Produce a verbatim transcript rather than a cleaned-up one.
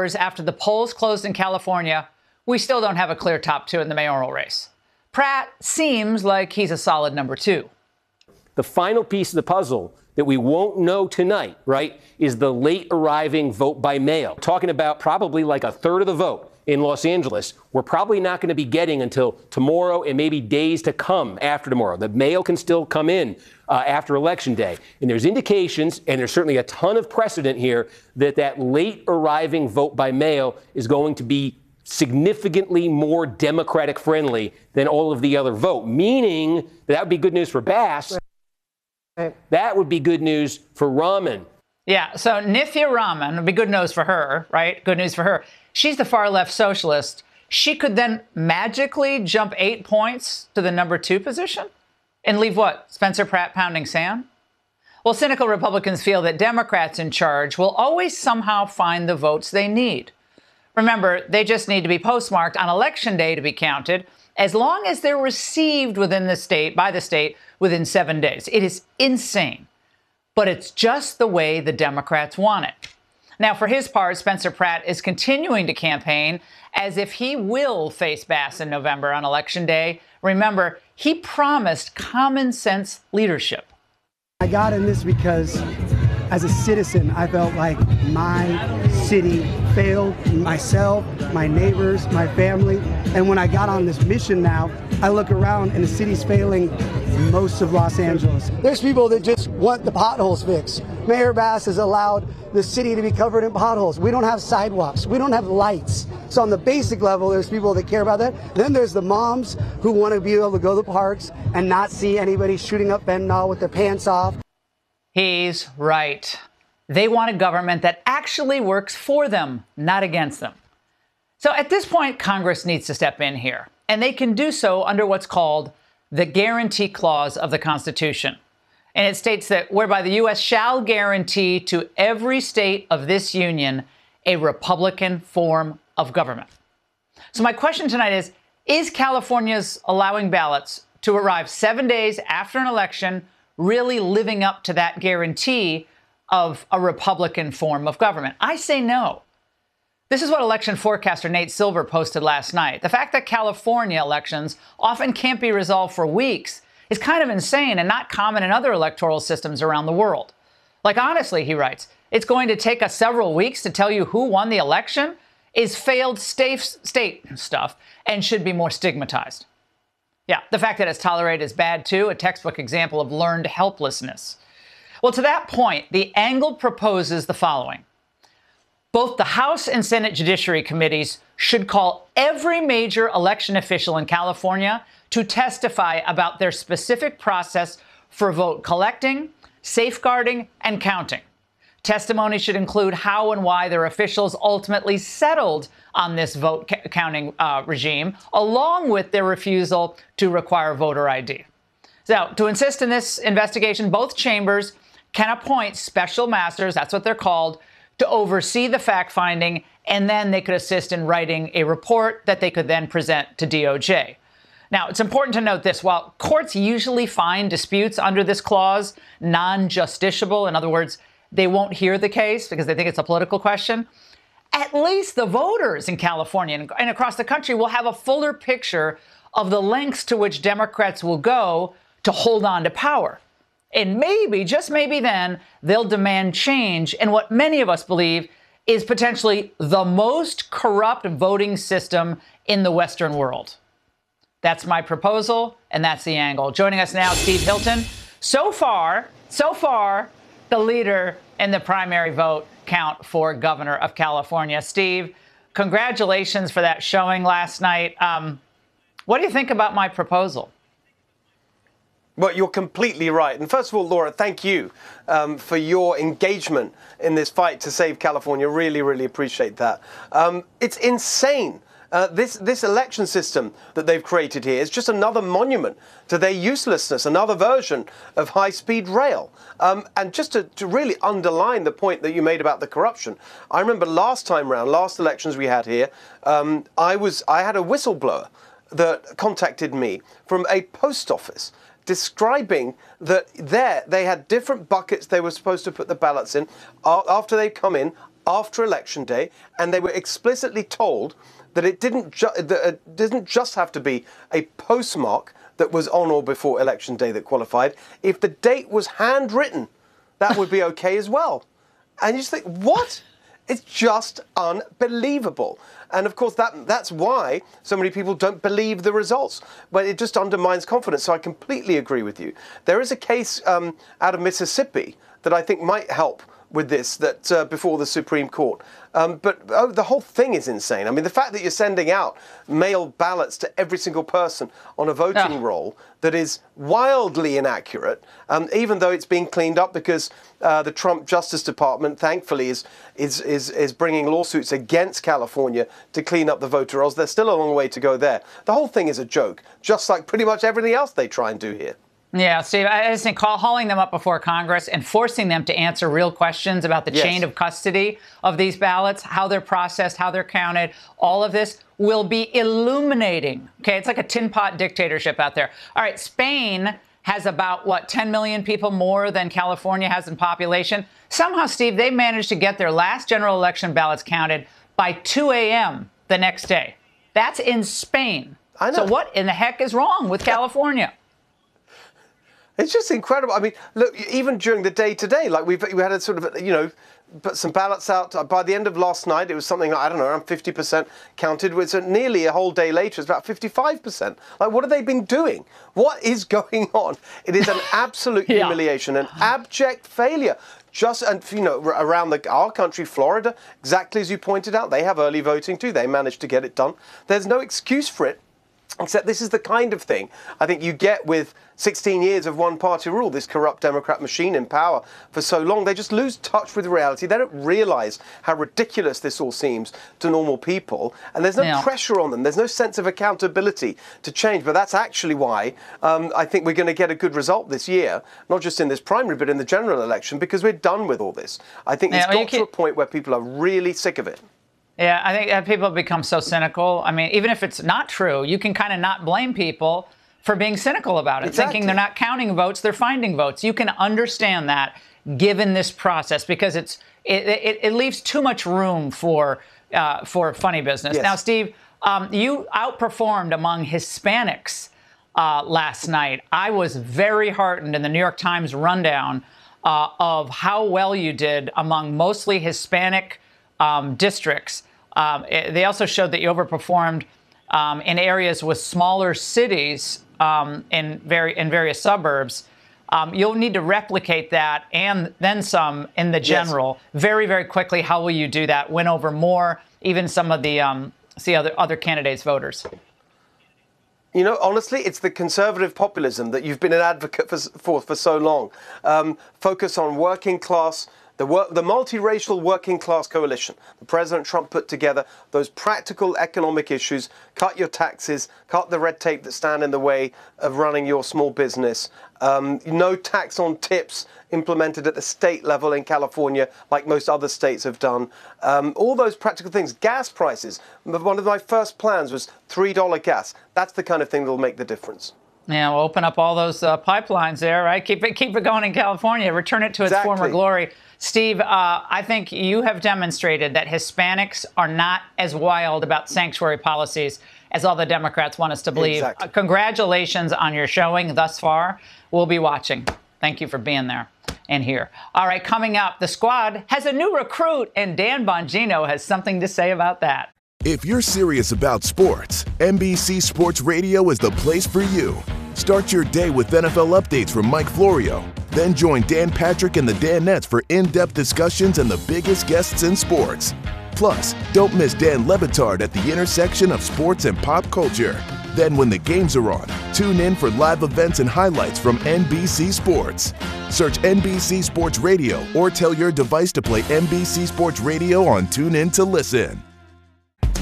hours after the polls closed in California, we still don't have a clear top two in the mayoral race. Pratt seems like he's a solid number two. The final piece of the puzzle that we won't know tonight, right, is the late arriving vote by mail. Talking about probably like a third of the vote in Los Angeles, we're probably not going to be getting until tomorrow and maybe days to come after tomorrow. The mail can still come in uh, after Election Day. And there's indications, and there's certainly a ton of precedent here, that that late arriving vote by mail is going to be significantly more Democratic friendly than all of the other vote, meaning that, that would be good news for Bass. Right. That would be good news for Rahman. Yeah, so Nithya Rahman would be good news for her, right? Good news for her. She's the far left socialist. She could then magically jump eight points to the number two position and leave what? Spencer Pratt pounding sand? Well, cynical Republicans feel that Democrats in charge will always somehow find the votes they need. Remember, they just need to be postmarked on Election Day to be counted, as long as they're received within the state, by the state, within seven days. It is insane, but it's just the way the Democrats want it. Now, for his part, Spencer Pratt is continuing to campaign as if he will face Bass in November on Election Day. Remember, he promised common sense leadership. I got in this because, as a citizen, I felt like my city failed myself, my neighbors, my family. And when I got on this mission now, I look around and the city's failing most of Los Angeles. There's people that just want the potholes fixed. Mayor Bass has allowed the city to be covered in potholes. We don't have sidewalks. We don't have lights. So on the basic level, there's people that care about that. Then there's the moms who want to be able to go to the parks and not see anybody shooting up fentanyl with their pants off. He's right. They want a government that actually works for them, not against them. So at this point, Congress needs to step in here, and they can do so under what's called the Guarantee Clause of the Constitution. And it states that whereby the U S shall guarantee to every state of this union a Republican form of government. So my question tonight is, is California's allowing ballots to arrive seven days after an election really living up to that guarantee of a Republican form of government? I say no. This is what election forecaster Nate Silver posted last night. The fact that California elections often can't be resolved for weeks is kind of insane and not common in other electoral systems around the world. Like, honestly, he writes, it's going to take us several weeks to tell you who won the election is failed state stuff and should be more stigmatized. Yeah, the fact that it's tolerated is bad, too, a textbook example of learned helplessness. Well, to that point, the Angle proposes the following. Both the House and Senate Judiciary Committees should call every major election official in California to testify about their specific process for vote collecting, safeguarding, and counting. Testimony should include how and why their officials ultimately settled on this vote ca- counting uh, regime, along with their refusal to require voter I D. So, to insist in this investigation, both chambers can appoint special masters, that's what they're called, to oversee the fact-finding, and then they could assist in writing a report that they could then present to D O J. Now, it's important to note this. While courts usually find disputes under this clause non-justiciable, in other words, they won't hear the case because they think it's a political question, at least the voters in California and across the country will have a fuller picture of the lengths to which Democrats will go to hold on to power. And maybe, just maybe then, they'll demand change in what many of us believe is potentially the most corrupt voting system in the Western world. That's my proposal, and that's the Angle. Joining us now, Steve Hilton. So far, so far, the leader in the primary vote count for governor of California. Steve, congratulations for that showing last night. Um, what do you think about my proposal? Well, you're completely right. And first of all, Laura, thank you um, for your engagement in this fight to save California. Really, really appreciate that. Um, it's insane. Uh, this, this election system that they've created here is just another monument to their uselessness, another version of high-speed rail. Um, and just to, to really underline the point that you made about the corruption, I remember last time round, last elections we had here, um, I was I had a whistleblower that contacted me from a post office describing that there they had different buckets they were supposed to put the ballots in after they'd come in. after Election Day, and they were explicitly told that it didn't, ju- that it didn't just have to be a postmark that was on or before Election Day that qualified. If the date was handwritten, that would be okay as well. And you just think, what? It's just unbelievable. And of course, that that's why so many people don't believe the results. But it just undermines confidence. So I completely agree with you. There is a case um, out of Mississippi that I think might help with this, that uh, before the Supreme Court. Um, but oh, the whole thing is insane. I mean, the fact that you're sending out mail ballots to every single person on a voting Oh. roll that is wildly inaccurate, um, even though it's being cleaned up because uh, the Trump Justice Department, thankfully, is, is is is bringing lawsuits against California to clean up the voter rolls. There's still a long way to go there. The whole thing is a joke, just like pretty much everything else they try and do here. Yeah, Steve, I just think call, hauling them up before Congress and forcing them to answer real questions about the Yes. chain of custody of these ballots, how they're processed, how they're counted, all of this will be illuminating. Okay, it's like a tin pot dictatorship out there. All right, Spain has about, what, ten million people more than California has in population. Somehow, Steve, they managed to get their last general election ballots counted by two a.m. the next day. That's in Spain. I know. So what in the heck is wrong with California? It's just incredible. I mean, look, even during the day today, like we've we had a sort of, you know, put some ballots out. By the end of last night, it was something like, I don't know, around fifty percent counted. It's nearly a whole day later, it's about fifty-five percent. Like, what have they been doing? What is going on? It is an absolute Yeah. humiliation, an abject failure. Just, and you know, around the, our country, Florida, exactly as you pointed out, they have early voting too. They managed to get it done. There's no excuse for it. Except this is the kind of thing I think you get with sixteen years of one-party rule, this corrupt Democrat machine in power for so long. They just lose touch with reality. They don't realize how ridiculous this all seems to normal people. And there's no Yeah. pressure on them. There's no sense of accountability to change. But that's actually why um, I think we're going to get a good result this year, not just in this primary, but in the general election, because we're done with all this. I think Yeah, it's well, you got to can't- a point where people are really sick of it. Yeah, I think uh, people have become so cynical. I mean, even if it's not true, you can kind of not blame people for being cynical about it, Exactly. thinking they're not counting votes, they're finding votes. You can understand that given this process because it's it, it, it leaves too much room for uh, for funny business. Yes. Now, Steve, um, you outperformed among Hispanics uh, last night. I was very heartened in the New York Times rundown uh, of how well you did among mostly Hispanic um, districts. Um, it- they also showed that you overperformed um, in areas with smaller cities um, in, very, in various suburbs. Um, you'll need to replicate that and then some in the general very, very quickly. How will you do that? Win over more, even some of the um, see other other candidates' voters. You know, honestly, it's the conservative populism that you've been an advocate for for, for so long. Um, focus on working class. The, work, the multiracial working class coalition that President Trump put together, those practical economic issues, cut your taxes, cut the red tape that stand in the way of running your small business, um, no tax on tips implemented at the state level in California like most other states have done. Um, all those practical things, gas prices. One of my first plans was three dollars gas. That's the kind of thing that will make the difference. Yeah, we'll open up all those uh, pipelines there, right? Keep it, keep it going in California. Return it to its Exactly. former glory. Steve, uh, I think you have demonstrated that Hispanics are not as wild about sanctuary policies as all the Democrats want us to believe. Exactly. Uh, congratulations on your showing thus far. We'll be watching. Thank you for being there and here. All right, coming up, the squad has a new recruit, and Dan Bongino has something to say about that. If you're serious about sports, N B C Sports Radio is the place for you. Start your day with N F L updates from Mike Florio. Then join Dan Patrick and the Danettes for in-depth discussions and the biggest guests in sports. Plus, don't miss Dan Lebitard at the intersection of sports and pop culture. Then when the games are on, tune in for live events and highlights from N B C Sports. Search N B C Sports Radio or tell your device to play N B C Sports Radio on TuneIn to listen.